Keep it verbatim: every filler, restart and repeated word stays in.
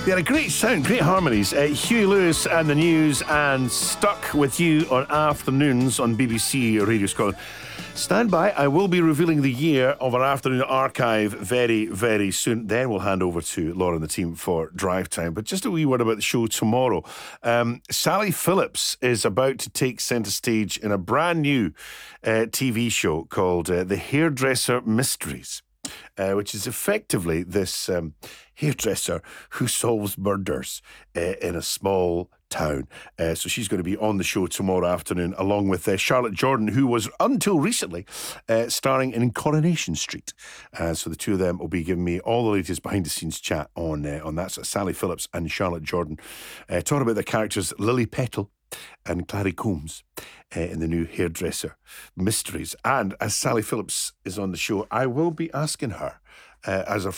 They had a great sound, great harmonies. Uh, Huey Lewis and the News and Stuck With You on afternoons on B B C Radio Scotland. Stand by, I will be revealing the year of our afternoon archive very, very soon. Then we'll hand over to Laura and the team for drive time. But just a wee word about the show tomorrow. Um, Sally Phillips is about to take centre stage in a brand new uh, T V show called uh, The Hairdresser Mysteries. Uh, which is effectively this um, hairdresser who solves murders uh, in a small town. Uh, so she's going to be on the show tomorrow afternoon, along with uh, Charlotte Jordan, who was, until recently, uh, starring in Coronation Street. Uh, so the two of them will be giving me all the latest behind-the-scenes chat on, uh, on that. So Sally Phillips and Charlotte Jordan uh, talking about the characters Lily Petal and Clary Combs uh, in the new Hairdresser Mysteries. And as Sally Phillips is on the show, I will be asking her, uh, as a